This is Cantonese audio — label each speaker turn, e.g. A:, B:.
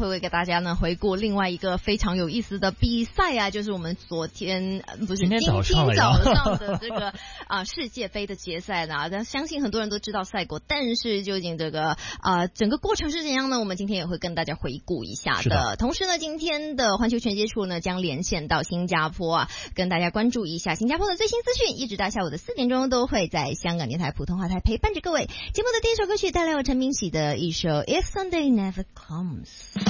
A: 会为给大家呢回顾另外一个非常有意思的比赛啊，就是我们今天早上的这个世界杯的决赛呢。但相信很多人都知道赛果，但是究竟这个整个过程是怎样呢？我们今天也会跟大家回顾一下的。同时呢，今天的环球全接触呢将连线到新加坡啊，跟大家关注一下新加坡的最新资讯，一直到下午的4点钟都会在香港电台普通话台陪伴着各位。节目的第一首歌曲带来由陈明喜的一首 If Sunday Never Comes。